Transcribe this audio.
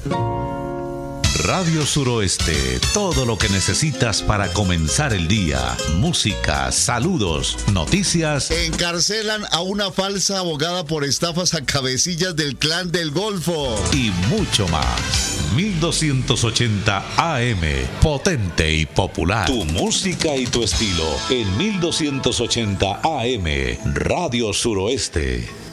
Radio Suroeste, todo lo que necesitas para comenzar el día. Música, saludos, noticias. Encarcelan a una falsa abogada por estafas a cabecillas del Clan del Golfo. Y mucho más. 1280 AM, potente y popular. Tu música y tu estilo en 1280 AM, Radio Suroeste.